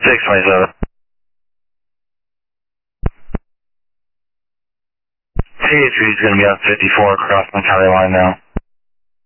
627. TH3 is going to be on 54 across my county line now.